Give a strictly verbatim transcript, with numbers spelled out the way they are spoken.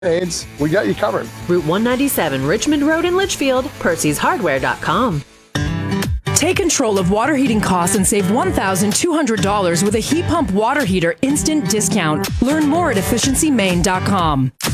AIDS, we got you covered. Route one ninety-seven, Richmond Road in Litchfield, Percy's Hardware dot com. Take control of water heating costs and save one thousand two hundred dollars with a heat pump water heater instant discount. Learn more at efficiency maine dot com.